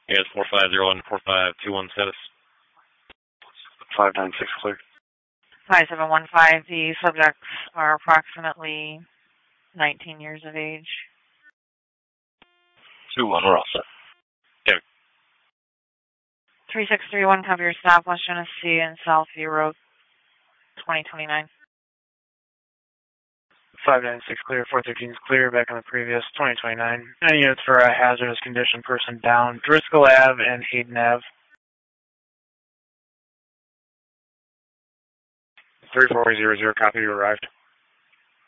Yes, 450-4521 status. 596 clear. 5715, the subjects are approximately 19 years of age. 2-1, we're all set. Okay. 3631, cover your stop, West Genesee and Southview Road, 2029. 596 clear, 413 is clear, back on the previous, 2029. 9 units for a hazardous condition person down, Driscoll Ave and Hayden Ave. 3400, copy, you arrived.